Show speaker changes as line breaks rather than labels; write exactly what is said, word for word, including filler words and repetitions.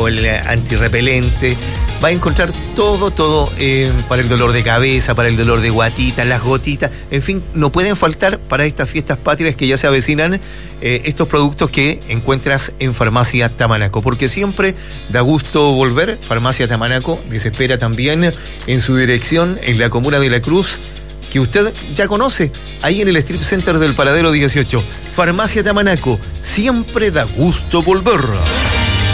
alcohol, antirrepelente. Va a encontrar todo, todo eh, para el dolor de cabeza, para el dolor de guatita, las gotitas. En fin, no pueden faltar para estas fiestas patrias que ya se avecinan eh, estos productos que encuentras en Farmacia Tamanaco. Porque siempre da gusto volver. Farmacia Tamanaco les espera también en su dirección en la comuna de La Cruz, que usted ya conoce, ahí en el Strip Center del Paradero dieciocho. Farmacia Tamanaco, siempre da gusto volver.